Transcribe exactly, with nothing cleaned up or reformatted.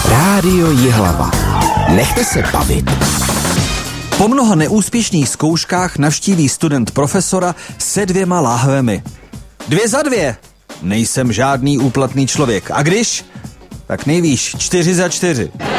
Rádio Jihlava. Nechte se bavit. Po mnoha neúspěšných zkouškách navštíví student profesora se dvěma láhvemi. Dvě za dvě. Nejsem žádný úplatný člověk. A když? Tak nejvíš, čtyři za čtyři.